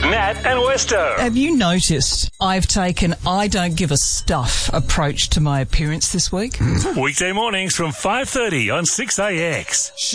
Nat and Westo. Have you noticed I've taken I don't give a stuff approach to my appearance this week? Weekday mornings from 5:30 on 6AX.